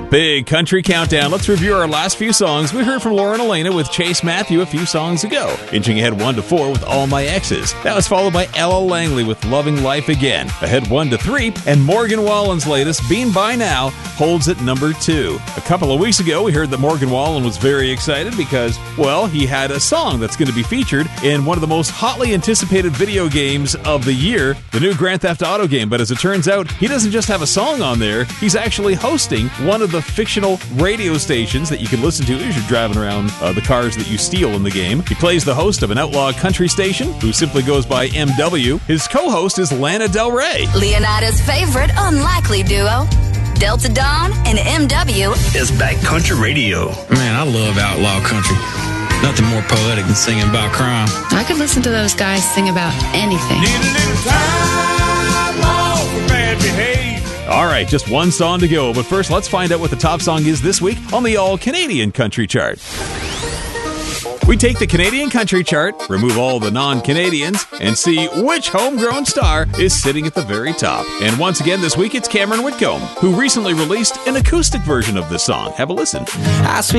big country countdown. Let's review our last few songs. We heard from Lauren Elena with Chase Matthew a few songs ago, inching ahead 1 to 4 with All My Exes. That was followed by Ella Langley with Loving Life Again, ahead 1 to 3, and Morgan Wallen's latest, Bean By Now, holds at number 2. A couple of weeks ago, we heard that Morgan Wallen was very excited because, well, he had a song that's going to be featured in one of the most hotly anticipated video games of the year, the new Grand Theft Auto game. But as it turns out, he doesn't just have a song on there, he's actually hosting one of the fictional radio stations that you can listen to as you're driving around the cars that you steal in the game. He plays the host of an outlaw country station who simply goes by MW. His co-host is Lana Del Rey. Leonardo's favorite unlikely duo, Delta Dawn and MW, is Backcountry Radio. Man, I love outlaw country. Nothing more poetic than singing about crime. I could listen to those guys sing about anything. Need a little time off for bad behavior. All right, just one song to go. But first, let's find out what the top song is this week on the All-Canadian Country Chart. We take the Canadian Country Chart, remove all the non-Canadians, and see which homegrown star is sitting at the very top. And once again this week, it's Cameron Whitcomb, who recently released an acoustic version of this song. Have a listen.